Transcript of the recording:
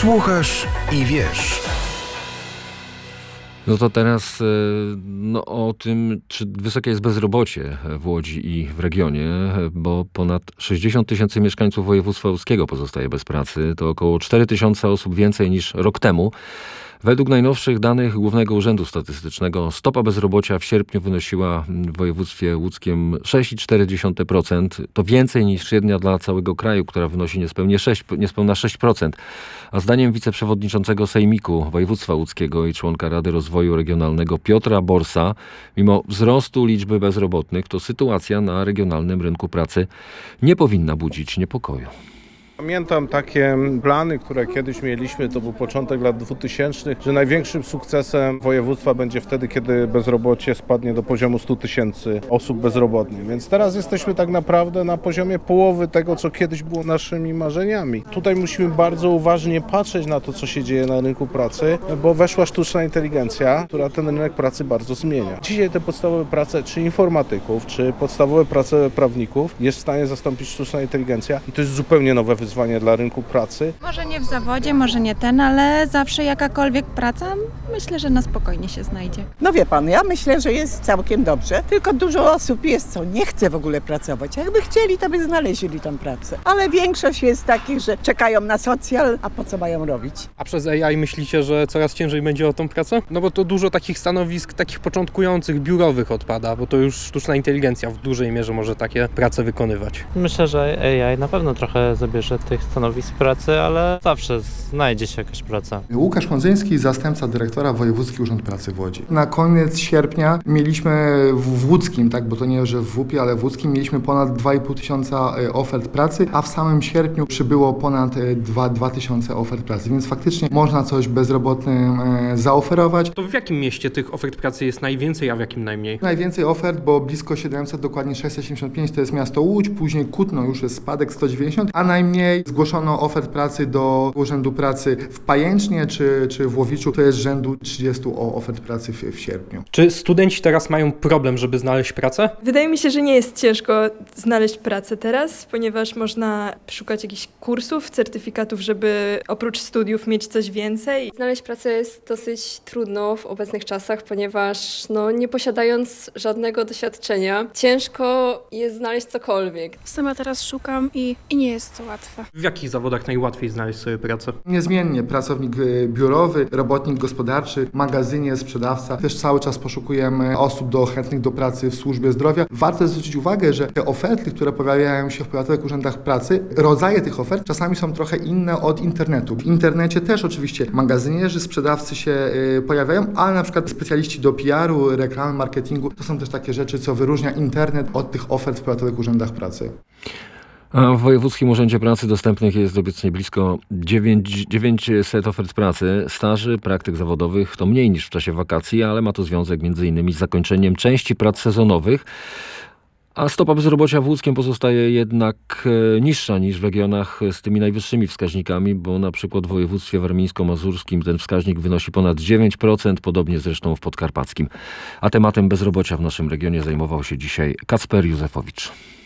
Słuchasz i wiesz. No to teraz o tym, czy wysokie jest bezrobocie w Łodzi i w regionie, bo ponad 60 000 mieszkańców województwa łódzkiego pozostaje bez pracy. To około 4 000 osób więcej niż rok temu. Według najnowszych danych Głównego Urzędu Statystycznego stopa bezrobocia w sierpniu wynosiła w województwie łódzkim 6,4%. To więcej niż średnia dla całego kraju, która wynosi niespełna 6%. A zdaniem wiceprzewodniczącego Sejmiku Województwa Łódzkiego i członka Rady Rozwoju Regionalnego Piotra Borsa, mimo wzrostu liczby bezrobotnych, to sytuacja na regionalnym rynku pracy nie powinna budzić niepokoju. Pamiętam takie plany, które kiedyś mieliśmy, to był początek lat 2000, że największym sukcesem województwa będzie wtedy, kiedy bezrobocie spadnie do poziomu 100 000 osób bezrobotnych. Więc teraz jesteśmy tak naprawdę na poziomie połowy tego, co kiedyś było naszymi marzeniami. Tutaj musimy bardzo uważnie patrzeć na to, co się dzieje na rynku pracy, bo weszła sztuczna inteligencja, która ten rynek pracy bardzo zmienia. Dzisiaj te podstawowe prace, czy informatyków, czy podstawowe prace prawników jest w stanie zastąpić sztuczna inteligencja i to jest zupełnie nowe wyzwanie dla rynku pracy. Może nie w zawodzie, może nie ten, ale zawsze jakakolwiek praca, myślę, że na spokojnie się znajdzie. No wie pan, ja myślę, że jest całkiem dobrze, tylko dużo osób jest, co nie chce w ogóle pracować. Jakby chcieli, to by znaleźli tą pracę. Ale większość jest takich, że czekają na socjal, a po co mają robić? A przez AI myślicie, że coraz ciężej będzie o tą pracę? No bo to dużo takich stanowisk, takich początkujących, biurowych odpada, bo to już sztuczna inteligencja w dużej mierze może takie prace wykonywać. Myślę, że AI na pewno trochę zabierze tych stanowisk pracy, ale zawsze znajdzie się jakaś praca. Łukasz Mądzyński, zastępca dyrektora Wojewódzki Urząd Pracy w Łodzi. Na koniec sierpnia mieliśmy w łódzkim, tak, bo to nie, że w WUP-ie, ale w łódzkim mieliśmy ponad 2500 ofert pracy, a w samym sierpniu przybyło ponad 2000 ofert pracy, więc faktycznie można coś bezrobotnym zaoferować. To w jakim mieście tych ofert pracy jest najwięcej, a w jakim najmniej? Najwięcej ofert, bo blisko 700, dokładnie 675 to jest miasto Łódź, później Kutno już jest spadek 190, a najmniej zgłoszono ofert pracy do Urzędu Pracy w Pajęcznie czy w Łowiczu, to jest rzędu 30 ofert pracy w sierpniu. Czy studenci teraz mają problem, żeby znaleźć pracę? Wydaje mi się, że nie jest ciężko znaleźć pracę teraz, ponieważ można szukać jakichś kursów, certyfikatów, żeby oprócz studiów mieć coś więcej. Znaleźć pracę jest dosyć trudno w obecnych czasach, ponieważ nie posiadając żadnego doświadczenia, ciężko jest znaleźć cokolwiek. Sama teraz szukam i nie jest to łatwe. W jakich zawodach najłatwiej znaleźć sobie pracę? Niezmiennie pracownik biurowy, robotnik gospodarczy, magazynie, sprzedawca. Też cały czas poszukujemy osób chętnych do pracy w służbie zdrowia. Warto zwrócić uwagę, że te oferty, które pojawiają się w powiatowych urzędach pracy, rodzaje tych ofert czasami są trochę inne od internetu. W internecie też oczywiście magazynierzy, sprzedawcy się pojawiają, ale na przykład specjaliści do PR-u, reklamy, marketingu, to są też takie rzeczy, co wyróżnia internet od tych ofert w powiatowych urzędach pracy. A w Wojewódzkim Urzędzie Pracy dostępnych jest obecnie blisko 900 ofert pracy. Staży, praktyk zawodowych to mniej niż w czasie wakacji, ale ma to związek m.in. z zakończeniem części prac sezonowych. A stopa bezrobocia w Łódzkiem pozostaje jednak niższa niż w regionach z tymi najwyższymi wskaźnikami, bo na przykład w województwie warmińsko-mazurskim ten wskaźnik wynosi ponad 9%, podobnie zresztą w podkarpackim. A tematem bezrobocia w naszym regionie zajmował się dzisiaj Kacper Józefowicz.